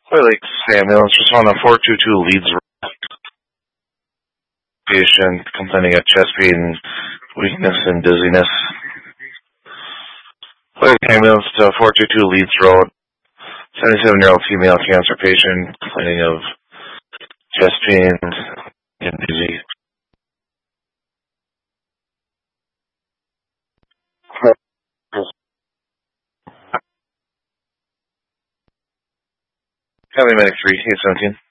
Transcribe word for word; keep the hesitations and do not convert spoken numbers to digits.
Clear Lakes ambulance, just on a four two two Leeds patient complaining of chest pain, weakness, and dizziness. Clear Lakes ambulance to four two two Leeds Road, seventy-seven-year-old female cancer patient complaining of chest pain and dizzy. County Medic three, eight seventeen.